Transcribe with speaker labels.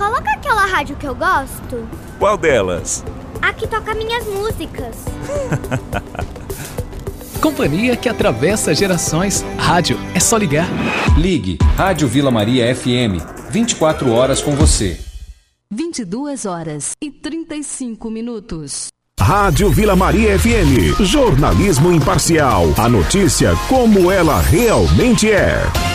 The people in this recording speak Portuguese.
Speaker 1: coloca aquela rádio que eu gosto.
Speaker 2: Qual delas?
Speaker 1: A que toca minhas músicas.
Speaker 3: Companhia que atravessa gerações. Rádio é só ligar.
Speaker 4: Ligue Rádio Vila Maria FM. 24 horas com você.
Speaker 5: 22h35.
Speaker 6: Rádio Vila Maria FM. Jornalismo imparcial. A notícia como ela realmente é.